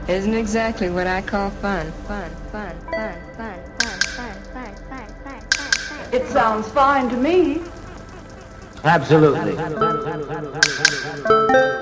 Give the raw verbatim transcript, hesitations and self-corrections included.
isn't exactly what I call fun. Fun, fun, fun, fun, fun, fun, fun, fun, fun, fun, fun. It sounds fine to me. Absolutely.